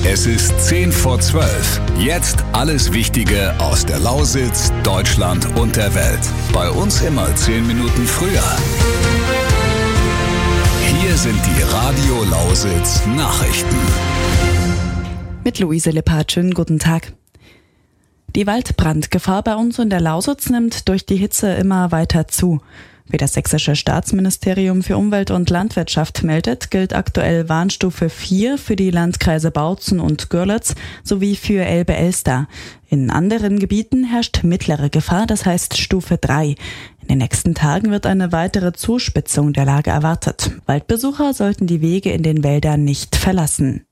Es ist 10 vor 12. Jetzt alles Wichtige aus der Lausitz, Deutschland und der Welt. Bei uns immer 10 Minuten früher. Hier sind die Radio Lausitz Nachrichten. Mit Luise Lippert, schönen guten Tag. Die Waldbrandgefahr bei uns in der Lausitz nimmt durch die Hitze immer weiter zu. Wie das sächsische Staatsministerium für Umwelt und Landwirtschaft meldet, gilt aktuell Warnstufe 4 für die Landkreise Bautzen und Görlitz sowie für Elbe-Elster. In anderen Gebieten herrscht mittlere Gefahr, das heißt Stufe 3. In den nächsten Tagen wird eine weitere Zuspitzung der Lage erwartet. Waldbesucher sollten die Wege in den Wäldern nicht verlassen.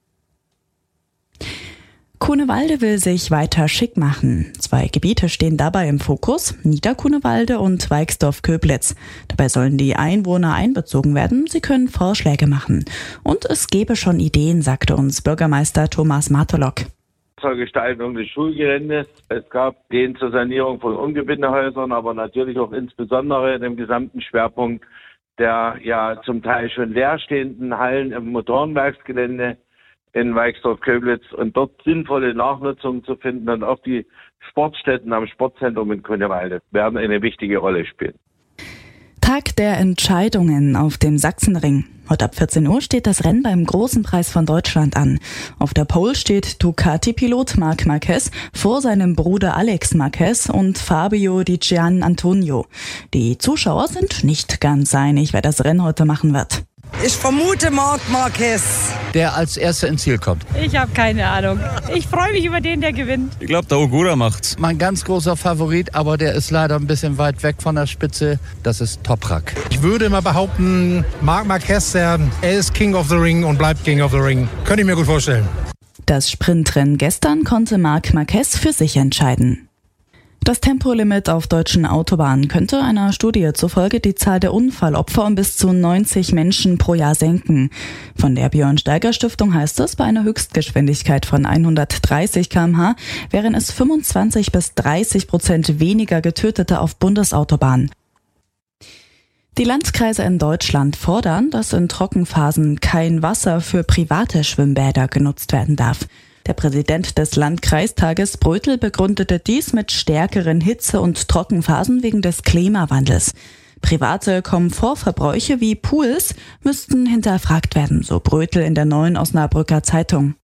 Kunewalde will sich weiter schick machen. 2 Gebiete stehen dabei im Fokus, Niederkunewalde und Weixdorf-Köblitz. Dabei sollen die Einwohner einbezogen werden, sie können Vorschläge machen. Und es gebe schon Ideen, sagte uns Bürgermeister Thomas Martolok. Zur Gestaltung des Schulgeländes. Es gab Ideen zur Sanierung von Ungebindehäusern, aber natürlich auch insbesondere dem gesamten Schwerpunkt der ja zum Teil schon leerstehenden Hallen im Motorenwerksgelände in Weixdorf-Köblitz und dort sinnvolle Nachnutzung zu finden und auch die Sportstätten am Sportzentrum in Kunewalde werden eine wichtige Rolle spielen. Tag der Entscheidungen auf dem Sachsenring. Heute ab 14 Uhr steht das Rennen beim Großen Preis von Deutschland an. Auf der Pole steht Ducati-Pilot Marc Marquez vor seinem Bruder Alex Marquez und Fabio Di Gian Antonio. Die Zuschauer sind nicht ganz einig, wer das Rennen heute machen wird. Ich vermute Marc Marquez, der als Erster ins Ziel kommt. Ich habe keine Ahnung. Ich freue mich über den, der gewinnt. Ich glaube, der Ogura macht's. Mein ganz großer Favorit, aber der ist leider ein bisschen weit weg von der Spitze. Das ist Toprak. Ich würde mal behaupten, Marc Marquez, er ist King of the Ring und bleibt King of the Ring. Könnte ich mir gut vorstellen. Das Sprintrennen gestern konnte Marc Marquez für sich entscheiden. Das Tempolimit auf deutschen Autobahnen könnte einer Studie zufolge die Zahl der Unfallopfer um bis zu 90 Menschen pro Jahr senken. Von der Björn-Steiger-Stiftung heißt es, bei einer Höchstgeschwindigkeit von 130 km/h wären es 25% bis 30% weniger Getötete auf Bundesautobahnen. Die Landkreise in Deutschland fordern, dass in Trockenphasen kein Wasser für private Schwimmbäder genutzt werden darf. Der Präsident des Landkreistages Brötel begründete dies mit stärkeren Hitze- und Trockenphasen wegen des Klimawandels. Private Komfortverbräuche wie Pools müssten hinterfragt werden, so Brötel in der Neuen Osnabrücker Zeitung.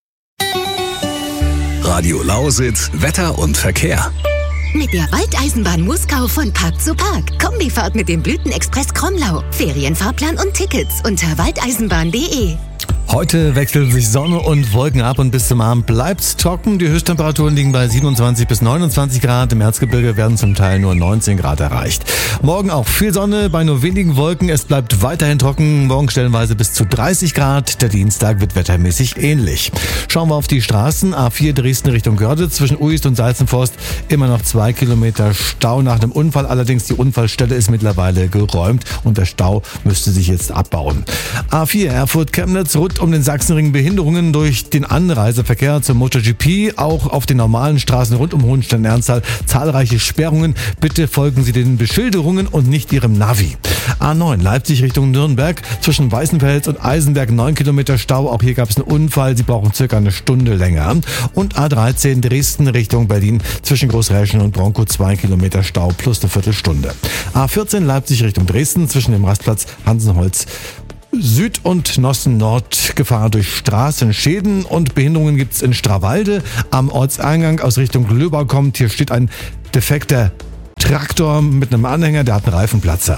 Radio Lausitz, Wetter und Verkehr. Mit der Waldeisenbahn Muskau von Park zu Park. Kombifahrt mit dem Blütenexpress Kromlau. Ferienfahrplan und Tickets unter waldeisenbahn.de. Heute wechseln sich Sonne und Wolken ab und bis zum Abend bleibt's trocken. Die Höchsttemperaturen liegen bei 27 bis 29 Grad. Im Erzgebirge werden zum Teil nur 19 Grad erreicht. Morgen auch viel Sonne bei nur wenigen Wolken. Es bleibt weiterhin trocken. Morgen stellenweise bis zu 30 Grad. Der Dienstag wird wettermäßig ähnlich. Schauen wir auf die Straßen. A4 Dresden Richtung Görlitz zwischen Uist und Salzenforst. Immer noch 2 Kilometer Stau nach dem Unfall. Allerdings die Unfallstelle ist mittlerweile geräumt und der Stau müsste sich jetzt abbauen. A4 Erfurt-Chemnitz rund um den Sachsenring Behinderungen durch den Anreiseverkehr zum MotoGP, auch auf den normalen Straßen rund um Hohenstein-Ernsthal zahlreiche Sperrungen. Bitte folgen Sie den Beschilderungen und nicht Ihrem Navi. A9 Leipzig Richtung Nürnberg zwischen Weißenfels und Eisenberg 9 Kilometer Stau. Auch hier gab es einen Unfall. Sie brauchen circa eine Stunde länger. Und A13 Dresden Richtung Berlin zwischen Großräschen und Bronkow 2 Kilometer Stau plus eine Viertelstunde. A14 Leipzig Richtung Dresden zwischen dem Rastplatz Hansenholz Süd und Nossen Nord Gefahr durch Straßenschäden und Behinderungen gibt's in Strawalde. Am Ortseingang aus Richtung Löbau kommt. Hier steht ein defekter Traktor mit einem Anhänger, der hat einen Reifenplatzer.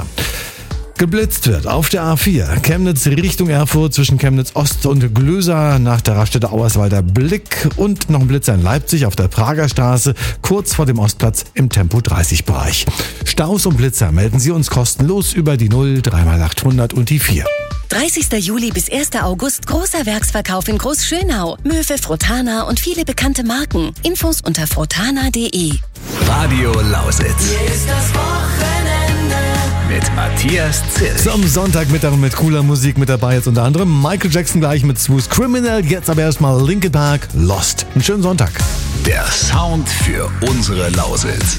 Geblitzt wird auf der A4 Chemnitz Richtung Erfurt zwischen Chemnitz Ost und Glöser nach der Raststätte Auerswalder Blick und noch ein Blitzer in Leipzig auf der Prager Straße kurz vor dem Ostplatz im Tempo 30 Bereich. Staus und Blitzer melden Sie uns kostenlos über die 0 3x800 und die 4. 30. Juli bis 1. August großer Werksverkauf in Großschönau. Möwe, Frotana und viele bekannte Marken. Infos unter frotana.de. Radio Lausitz. Hier ist das Wochenende. Mit Matthias Zilch. Zum Sonntagmittag mit cooler Musik mit dabei. Jetzt unter anderem Michael Jackson gleich mit Smooth Criminal. Jetzt aber erstmal Linkin Park, Lost. Einen schönen Sonntag. Der Sound für unsere Lausitz.